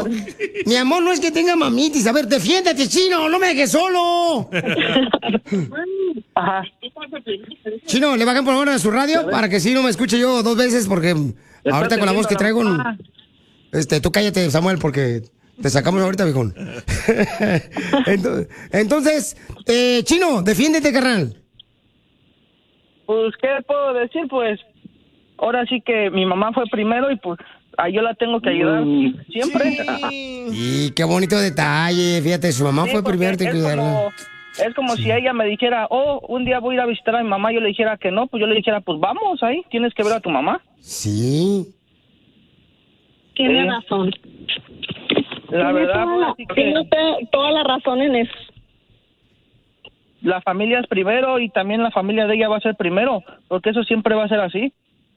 Mi amor, no es que tenga mamitis. A ver, defiéndete, Chino, no me dejes solo. Ajá. Chino, ¿le bajan por favor a su radio? Para que si no me escuche yo 2 veces, porque ahorita con la voz que traigo... tú cállate, Samuel, porque te sacamos ahorita, viejón. Entonces, Chino, defiéndete, carnal. Pues, ¿qué puedo decir? Pues, ahora sí que mi mamá fue primero y pues, yo la tengo que ayudar siempre. Y qué bonito detalle, fíjate, su mamá fue primero, te ayudaron. Es como si ella me dijera, un día voy a ir a visitar a mi mamá, yo le dijera que no, pues yo le dijera, pues vamos ahí, tienes que ver a tu mamá. Sí. Tiene razón. La verdad, tiene toda la razón en eso. La familia es primero y también la familia de ella va a ser primero, porque eso siempre va a ser así.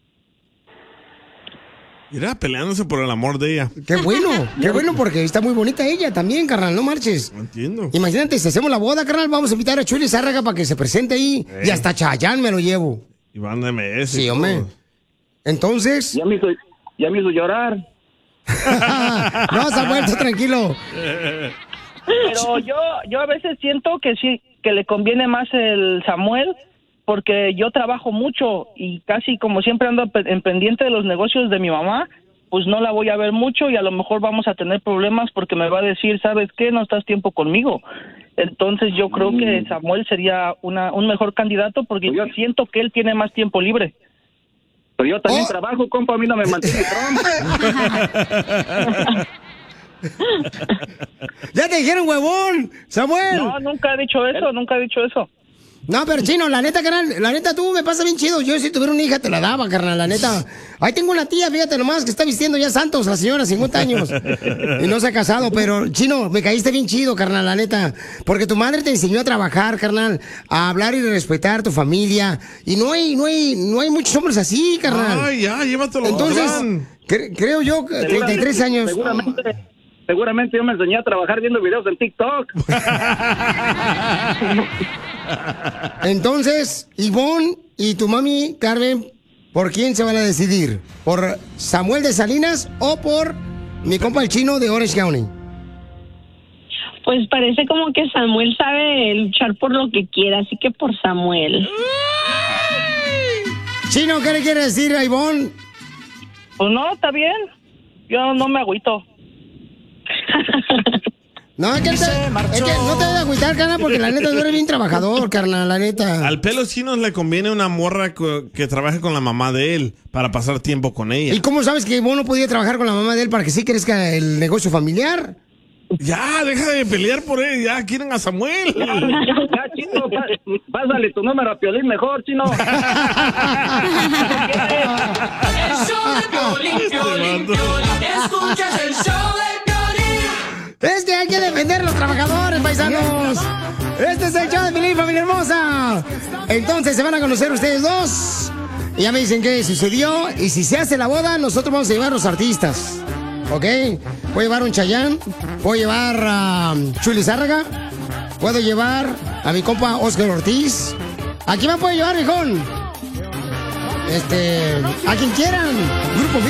Mira, peleándose por el amor de ella. Qué bueno, porque está muy bonita ella también, carnal, no marches. No entiendo. Imagínate, si hacemos la boda, carnal, vamos a invitar a Chuli Zárraga para que se presente ahí. Y hasta Chayanne me lo llevo. Y van de MS. Sí, hombre. Entonces... Ya me hizo llorar. No, Samuel, tú tranquilo. Pero yo a veces siento que sí, que le conviene más el Samuel, porque yo trabajo mucho y casi como siempre ando en pendiente de los negocios de mi mamá, pues no la voy a ver mucho y a lo mejor vamos a tener problemas porque me va a decir, ¿sabes qué? No estás tiempo conmigo. Entonces yo creo que Samuel sería un mejor candidato porque yo siento que él tiene más tiempo libre. Pero yo también trabajo, compa, a mí no me mantiene Trump. ¡Ya te dijeron, huevón! ¡Samuel! No, nunca he dicho eso. No, pero Chino, la neta, carnal, la neta tú me pasa bien chido. Yo si tuviera una hija te la daba, carnal, la neta. Ahí tengo una tía, fíjate nomás, que está vistiendo ya santos, la señora, 50 años. Y no se ha casado, pero Chino, me caíste bien chido, carnal, la neta. Porque tu madre te enseñó a trabajar, carnal, a hablar y respetar a tu familia. Y no hay muchos hombres así, carnal. Ay, ya, llévatelo. Entonces, creo yo, 33 años. Seguramente yo me enseñé a trabajar viendo videos en TikTok. Entonces, Ivonne y tu mami, Carmen, ¿por quién se van a decidir? ¿Por Samuel de Salinas o por mi compa el Chino de Orange County? Pues parece como que Samuel sabe luchar por lo que quiera, así que por Samuel. Chino, ¿qué le quiere decir a Ivonne? Pues no, está bien. Yo no me agüito. No, es que no te debes agüitar, carnal, porque la neta tú eres bien trabajador, carnal, la neta. Al pelo chino le conviene una morra que trabaje con la mamá de él para pasar tiempo con ella. ¿Y cómo sabes que vos no podías trabajar con la mamá de él para que sí crezca el negocio familiar? Ya, deja de pelear por él, ya quieren a Samuel. Ya, Chino, pásale tu número a Piolín mejor, Chino. El show de Piolín, escuchas el show de Piolín. Es que hay que defender a los trabajadores, paisanos. Este es el show de Piolín, familia hermosa. Entonces se van a conocer ustedes dos. Y ya me dicen qué sucedió. Y si se hace la boda, nosotros vamos a llevar a los artistas. ¿Ok? Puedo llevar un Chayanne, puedo llevar a Chuli Zárraga, puedo llevar a mi compa Oscar Ortiz. ¿A quién me puede llevar, viejón? A quien quieran. Grupo